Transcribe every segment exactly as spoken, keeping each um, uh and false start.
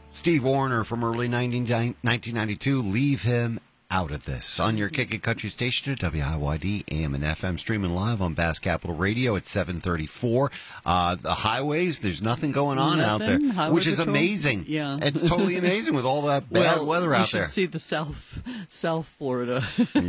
Steve Wariner from early nineteen ninety-two. Leave him out of this. On your Kickin' Country station at W I Y D, A M and F M, streaming live on Bass Capital Radio at seven thirty-four. Uh, the highways, there's nothing going on nothing. out there, Highway which is patrol? amazing. Yeah. It's totally amazing with all that bad well, weather out there. You should see the South South Florida.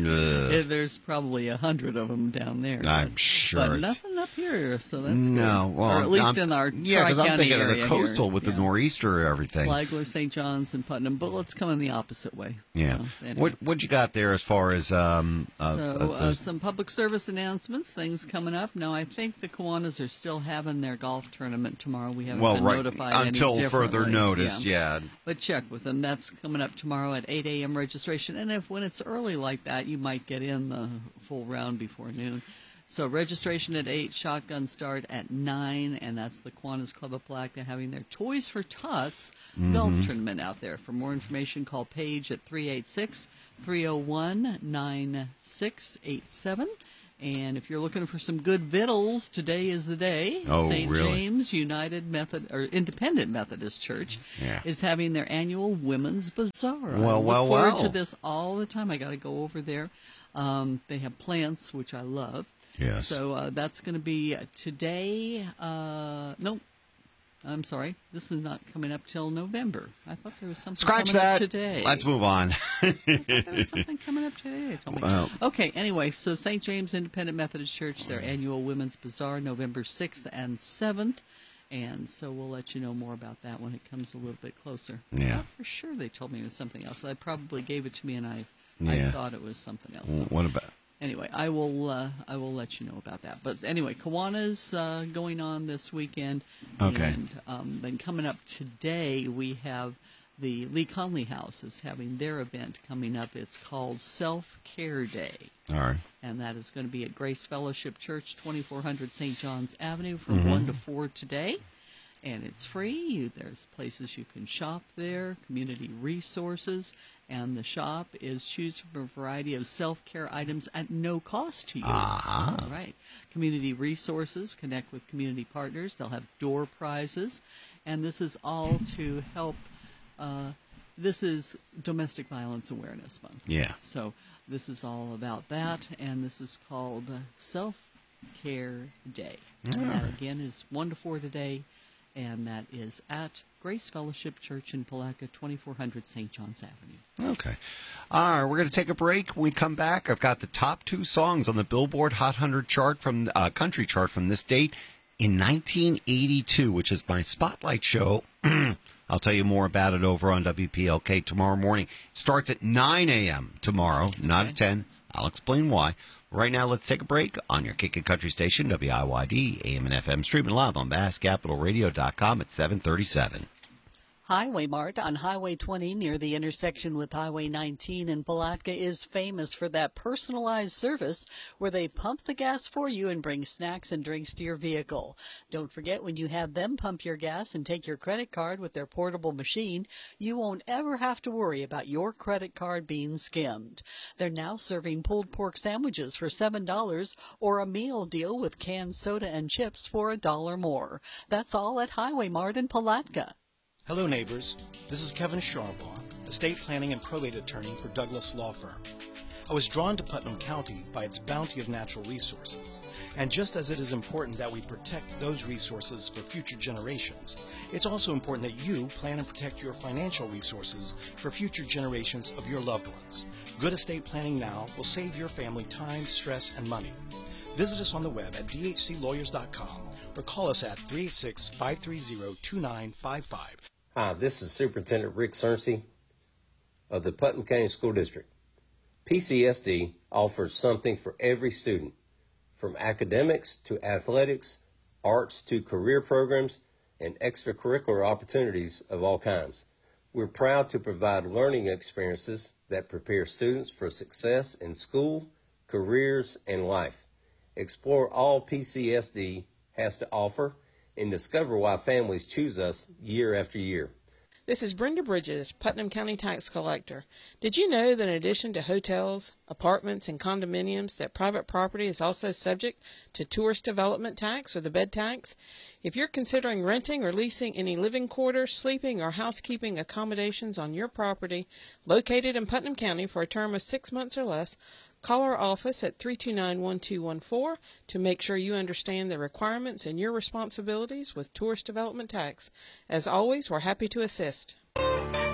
There's probably a hundred of them down there. I'm but, sure But it's... nothing up here, so that's no, good. well, or at least I'm, in our yeah, because I'm thinking of the coastal here. with yeah. the nor'easter or everything. Flagler, Saint John's, and Putnam, but let's come in the opposite way. Yeah. So, anyway. What what you got there as far as um? Uh, so uh, uh, some public service announcements, things coming up. Now I think the Kiwanis are still having their golf tournament tomorrow. We haven't well, been right, notified until any further notice. Yeah. yeah, but check with them. That's coming up tomorrow at eight a.m. registration, and if when it's early like that, you might get in the full round before noon. So registration at eight, shotgun start at nine, and that's the Kiwanis Club of Palatka having their Toys for Tots mm-hmm. golf tournament out there. For more information, call Paige at three eight six, three oh one, nine six eight seven. And if you're looking for some good victuals, today is the day. Oh, Saint really? James United Method or Independent Methodist Church yeah. is having their annual Women's Bazaar. Well, I look well, forward well. to this all the time. I got to go over there. Um, they have plants, which I love. Yes. So uh, that's going to be today. Uh, no, I'm sorry. This is not coming up till November. I thought there was something Scratch coming that. up today. Let's move on. I thought there was something coming up today. They told me. Well. Okay, anyway, so Saint James Independent Methodist Church, their annual Women's Bazaar, November sixth and seventh. And so we'll let you know more about that when it comes a little bit closer. Yeah. But for sure they told me it was something else. They probably gave it to me, and I, Yeah. I thought it was something else. So. What about... Anyway, I will uh, I will let you know about that. But anyway, Kiwanis uh, going on this weekend. Okay. And um, then coming up today, we have the Lee Conley House is having their event coming up. It's called Self-Care Day. All right. And that is going to be at Grace Fellowship Church, twenty-four hundred Saint John's Avenue from Mm-hmm. one to four today. And it's free. There's places you can shop there, community resources. And the shop is choose from a variety of self-care items at no cost to you. Ah. All right. Community resources, connect with community partners. They'll have door prizes. And this is all to help. Uh, this is Domestic Violence Awareness Month. Yeah. So this is all about that. And this is called uh, Self-Care Day. Yeah. And that, again, is one to four today. And that is at Grace Fellowship Church in Palatka, twenty-four hundred Saint John's Avenue. Okay. All right, we're going to take a break. When we come back, I've got the top two songs on the Billboard Hot one hundred chart from uh, country chart from this date in nineteen eighty-two, which is my spotlight show. I'll tell you more about it over on W P L K tomorrow morning. It starts at nine a.m. tomorrow, okay. Not at ten. I'll explain why. Right now, let's take a break on your Kickin' Country station, W I Y D, A M and F M, streaming live on bass capital radio dot com at seven thirty-seven. Highway Mart on Highway twenty near the intersection with Highway nineteen in Palatka is famous for that personalized service where they pump the gas for you and bring snacks and drinks to your vehicle. Don't forget, when you have them pump your gas and take your credit card with their portable machine, you won't ever have to worry about your credit card being skimmed. They're now serving pulled pork sandwiches for seven dollars or a meal deal with canned soda and chips for a dollar more. That's all at Highway Mart in Palatka. Hello, neighbors. This is Kevin Sharbaugh, estate planning and probate attorney for Douglas Law Firm. I was drawn to Putnam County by its bounty of natural resources. And just as it is important that we protect those resources for future generations, it's also important that you plan and protect your financial resources for future generations of your loved ones. Good estate planning now will save your family time, stress, and money. Visit us on the web at d h c lawyers dot com or call us at three eight six, five three zero, two nine five five. Hi, this is Superintendent Rick Cerncy of the Putnam County School District. P C S D offers something for every student, from academics to athletics, arts to career programs, and extracurricular opportunities of all kinds. We're proud to provide learning experiences that prepare students for success in school, careers, and life. Explore all P C S D has to offer and discover why families choose us year after year. This is Brenda Bridges, Putnam County Tax Collector. Did you know that in addition to hotels, apartments, and condominiums, that private property is also subject to tourist development tax or the bed tax? If you're considering renting or leasing any living quarters, sleeping, or housekeeping accommodations on your property located in Putnam County for a term of six months or less, call our office at three two nine, one two one four to make sure you understand the requirements and your responsibilities with tourist development tax. As always, we're happy to assist.